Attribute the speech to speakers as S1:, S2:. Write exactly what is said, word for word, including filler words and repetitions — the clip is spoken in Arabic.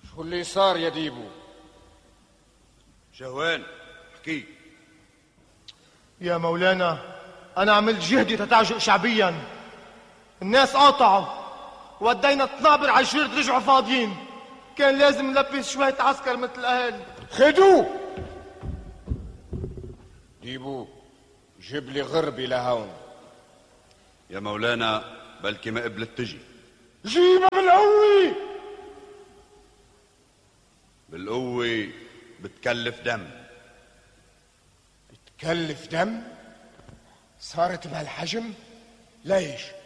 S1: شو اللي صار يا ديبو؟
S2: شهوان احكي.
S3: يا مولانا أنا عملت جهدي تتعجق شعبيا، الناس قاطعوا ودينا الطنابر على الجرد رجعوا فاضيين، كان لازم نلبس شوية عسكر مثل الأهل.
S1: خدوه ديبو، جيب لي غربي لهون.
S2: يا مولانا بلكي ما قبلت تجي.
S1: جيبها بالقوة.
S2: بالقوة بتكلف دم.
S1: بتكلف دم؟ صارت بهالحجم؟ ليش؟